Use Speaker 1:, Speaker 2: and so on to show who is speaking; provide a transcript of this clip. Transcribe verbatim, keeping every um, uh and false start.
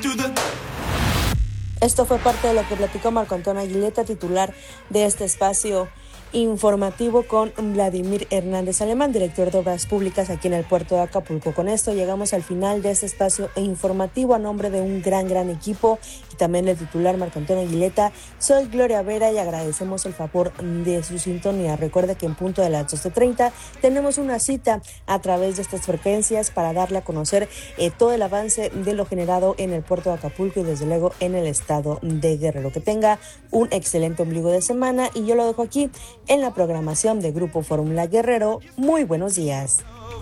Speaker 1: Esto fue parte de lo que platicó Marco Antonio Aguileta, titular de este espacio informativo, con Vladimir Hernández Alemán, director de Obras Públicas aquí en el puerto de Acapulco. Con esto llegamos al final de este espacio informativo a nombre de un gran, gran equipo y también del titular Marco Antonio Aguileta. Soy Gloria Vera y agradecemos el favor de su sintonía. Recuerde que en punto de las doce treinta tenemos una cita a través de estas frecuencias para darle a conocer eh, todo el avance de lo generado en el puerto de Acapulco y desde luego en el estado de Guerrero. Que tenga un excelente ombligo de semana y yo lo dejo aquí en la programación de Grupo Fórmula Guerrero. Muy buenos días.